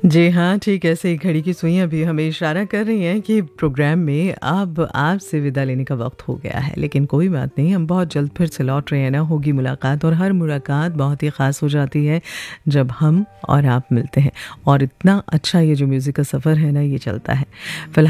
जी हाँ, ठीक ऐसे ही घड़ी की सुइयाँ भी हमें इशारा कर रही हैं कि प्रोग्राम में अब आपसे विदा लेने का वक़्त हो गया है। लेकिन कोई बात नहीं, हम बहुत जल्द फिर से लौट रहे हैं ना, होगी मुलाकात और हर मुलाकात बहुत ही ख़ास हो जाती है जब हम और आप मिलते हैं। और इतना अच्छा ये जो म्यूज़िक का सफ़र है ना, ये चलता है। फ़िलहाल